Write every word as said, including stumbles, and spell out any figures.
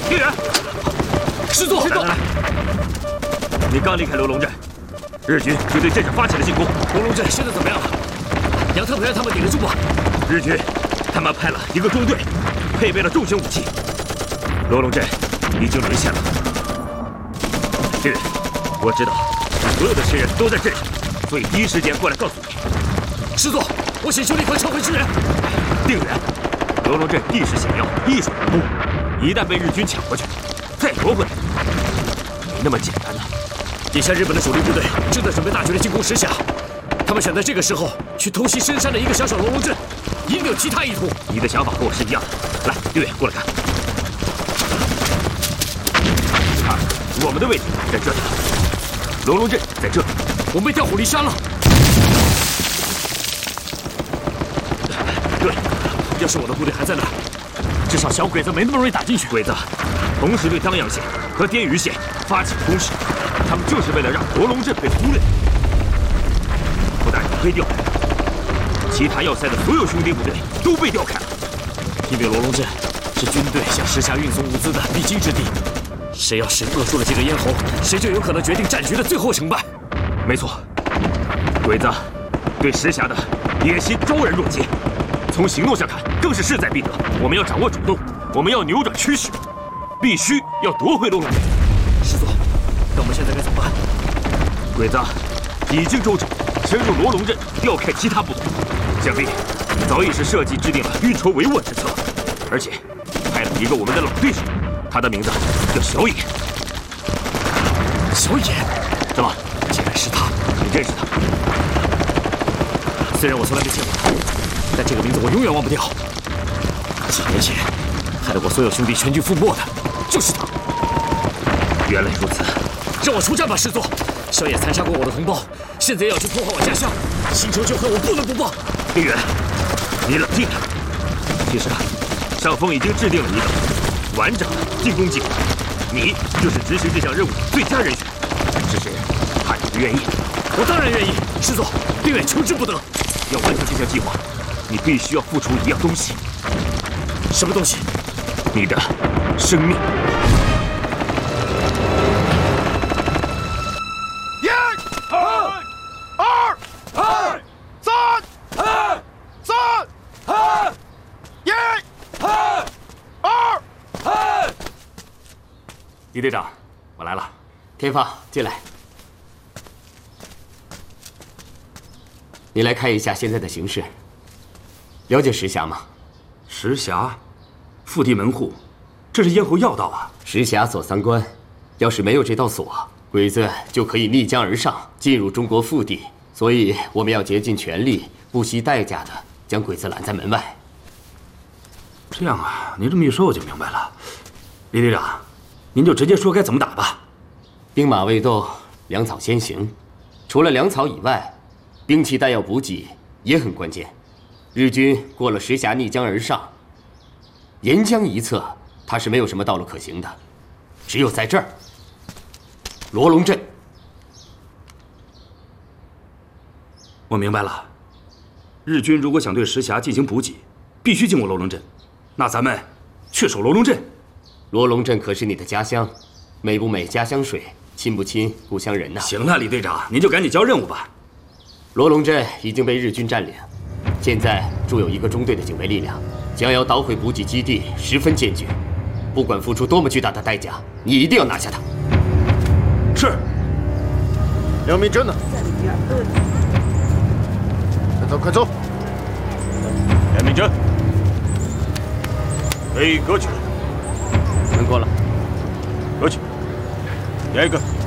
队员， 师座， 师座，你刚离开罗龙镇，日军就对镇上发起了进攻。 罗龙镇现在怎么样了？杨特培让他们顶得住吗？ 日军他们派了一个中队，配备了重型武器。罗龙镇已经沦陷了。是，我知道，所有的士人都在镇上，所以第一时间过来告诉你。 师座，我请兄弟快撤回支援。 定远，罗龙镇地势险要，易守难攻，一旦被日军抢过去，再夺回来，没那么简单的。 眼下日本的主力部队正在准备大举的进攻石峡，他们选在这个时候去偷袭深山的一个小小罗龙镇，一定有其他意图。 你的想法和我是一样的。来，队员过来看，看，我们的位置在这里，罗龙镇在这里， 我们被调虎离山了。对，要是我的部队还在那儿，至少小鬼子没那么容易打进去。 鬼子同时对当阳县和滇榆县发起攻势，他们就是为了让罗龙镇被忽略。不但你被调开，其他要塞的所有兄弟部队都被调开了。 因为罗龙镇是军队向石峡运送物资的必经之地，谁要是扼住了这个咽喉，谁就有可能决定战局的最后成败。 没错，鬼子对石峡的野心昭然若揭，从行动上看更是势在必得。我们要掌握主动，我们要扭转趋势，必须要夺回罗龙镇。 师座，那我们现在该怎么办？ 鬼子已经周整，深入罗龙镇，调开其他部队。想必早已是设计制定了运筹帷幄之策，而且派了一个我们的老对手，他的名字叫小野。 小野？ 怎么？ 竟然是他！ 你认识他？ 虽然我从来没见过他，但这个名字我永远忘不掉。几年前害得我所有兄弟全军覆没的，就是他。 原来如此， 让我出战吧，师座！小野残杀过我的同胞，现在要去破坏我家乡，新仇旧恨我不能不报。 丁原，你冷静点。其实啊，上峰已经制定了一个完整的进攻计划，你就是执行这项任务的最佳人选。只是怕你不愿意。 我当然愿意，师座，丁原求之不得。 要完成这项计划，你必须要付出一样东西。 什么东西？ 你的生命。李队长，我来了。 天放，进来。你来看一下现在的形势。了解石峡吗？ 石峡，腹地门户，这是咽喉要道啊。 石峡锁三关，要是没有这道锁，鬼子就可以逆江而上，进入中国腹地。所以我们要竭尽全力，不惜代价的将鬼子拦在门外。 这样啊，您这么一说我就明白了。李队长，您就直接说该怎么打吧。 兵马未动，粮草先行。除了粮草以外，兵器弹药补给也很关键。日军过了石峡逆江而上，沿江一侧他是没有什么道路可行的，只有在这儿，罗龙镇。 我明白了，日军如果想对石峡进行补给，必须经过罗龙镇。那咱们去守罗龙镇。 罗龙镇可是你的家乡，美不美家乡水，亲不亲故乡人呐。 行了，李队长，您就赶紧交任务吧。 罗龙镇已经被日军占领，现在驻有一个中队的警卫力量，将要捣毁补给基地，十分艰巨。不管付出多么巨大的代价，你一定要拿下它。 是。 梁明真呢？快走，快走！ 梁明真，背歌曲。 门过了。 歌曲。下一个。